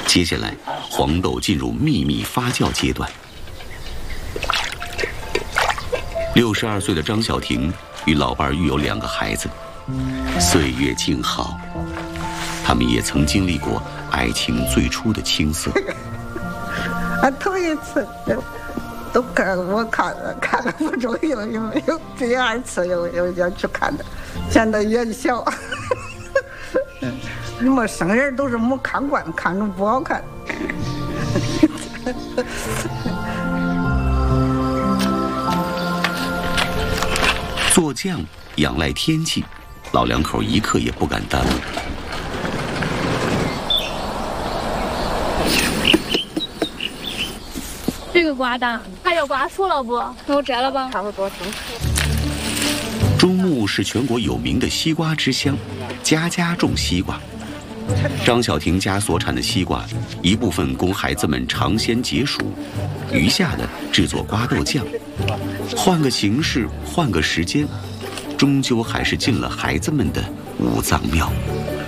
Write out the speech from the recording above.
接下来，黄豆进入秘密发酵阶段。62岁的张小婷与老伴育有2个孩子，岁月静好，他们也曾经历过爱情最初的青涩。 头一次都我看了不中，有第2次又要去看的，现在元宵。什么生人都是没看惯，看着不好看。 做酱仰赖天气，老两口一刻也不敢耽误。 这个瓜大，还要瓜熟了不？那我摘了吧。 差不多成。 中牟是全国有名的西瓜之乡，家家种西瓜。张小婷家所产的西瓜，一部分供孩子们尝鲜解暑，余下的制作瓜豆酱。换个形式，换个时间，终究还是进了孩子们的五脏庙。